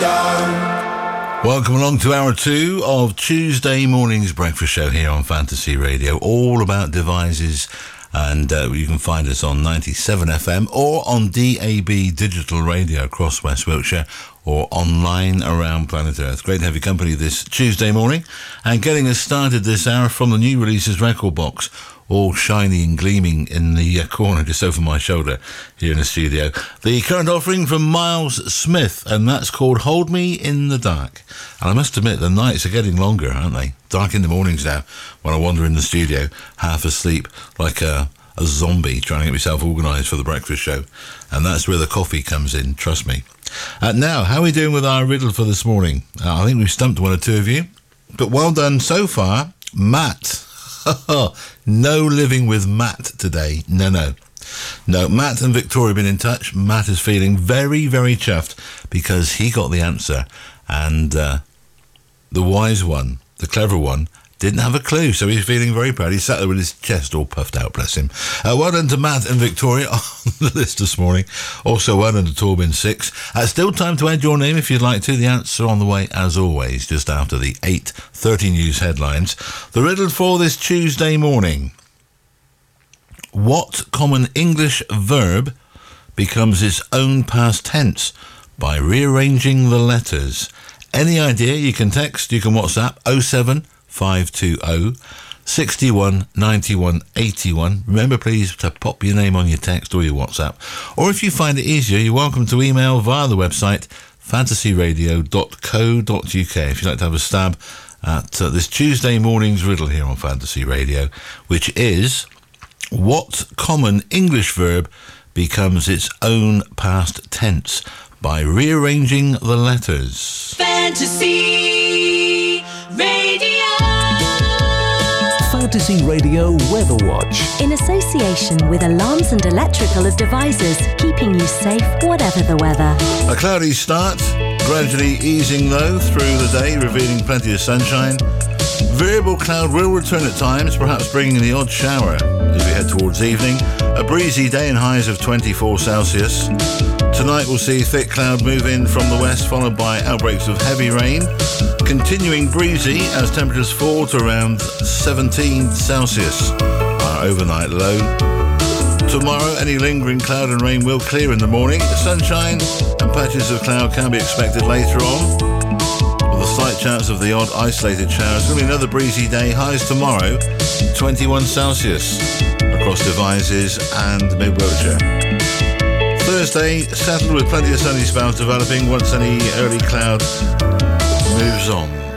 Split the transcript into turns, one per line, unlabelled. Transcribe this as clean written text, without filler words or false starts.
Welcome along to hour 2 of Tuesday morning's breakfast show here on Fantasy Radio, all about devices, and you can find us on 97 FM or on DAB digital radio across West Wiltshire or online around planet Earth. Great to have your company this Tuesday morning, and getting us started this hour from the new releases record box, all shiny and gleaming in the corner just over my shoulder here in the studio. The current offering from Miles Smith, and that's called Hold Me in the Dark. And I must admit, the nights are getting longer, aren't they? Dark in the mornings now, when I wander in the studio, half asleep, like a zombie, trying to get myself organised for the breakfast show. And that's where the coffee comes in, trust me. Now, how are we doing with our riddle for this morning? I think we've stumped one or two of you. But well done so far, Matt. No living with Matt today. No, Matt and Victoria have been in touch. Matt is feeling very, very chuffed because he got the answer, and the wise one, the clever one, didn't have a clue, so he's feeling very proud. He sat there with his chest all puffed out, bless him. Well done to Matt and Victoria on the list this morning. Also well done to Torbin 6. Still time to add your name if you'd like to. The answer on the way, as always, just after the 8:30 news headlines. The riddle for this Tuesday morning. What common English verb becomes its own past tense by rearranging the letters? Any idea? You can text, you can WhatsApp 07520 61 91 81. Remember, please, to pop your name on your text or your WhatsApp. Or if you find it easier, you're welcome to email via the website fantasyradio.co.uk if you'd like to have a stab at this Tuesday morning's riddle here on Fantasy Radio, which is: what common English verb becomes its own past tense by rearranging the letters?
Fantasy Radio.
Fantasy Radio Weather Watch.
In association with Alarms and Electrical Devices, keeping you safe whatever the weather.
A cloudy start, gradually easing though through the day, revealing plenty of sunshine. Variable cloud will return at times, perhaps bringing the odd shower as we head towards evening. A breezy day and highs of 24 Celsius. Tonight we'll see thick cloud move in from the west, followed by outbreaks of heavy rain. Continuing breezy as temperatures fall to around 17 Celsius, our overnight low. Tomorrow, any lingering cloud and rain will clear in the morning. Sunshine and patches of cloud can be expected later on, with a slight chance of the odd isolated shower. It's going to be another breezy day. Highs tomorrow, 21 Celsius across Devizes and Mid-Wiltshire. Thursday, settled with plenty of sunny spells developing once any early cloud moves on.